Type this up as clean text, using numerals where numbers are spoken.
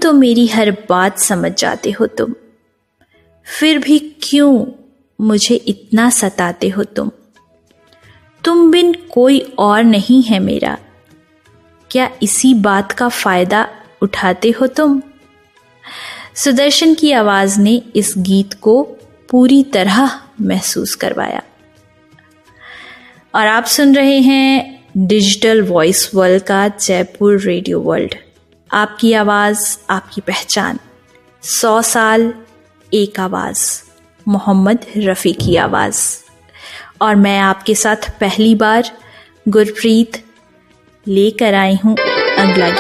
तो मेरी हर बात समझ जाते हो तुम, फिर भी क्यों मुझे इतना सताते हो तुम बिन कोई और नहीं है मेरा, क्या इसी बात का फायदा उठाते हो तुम। सुदर्शन की आवाज ने इस गीत को पूरी तरह महसूस करवाया। और आप सुन रहे हैं डिजिटल वॉइस वर्ल्ड का जयपुर रेडियो वर्ल्ड। आपकी आवाज, आपकी पहचान, 100 साल एक आवाज, मोहम्मद रफ़ी की आवाज। और मैं आपके साथ पहली बार गुरप्रीत लेकर आई हूं अगला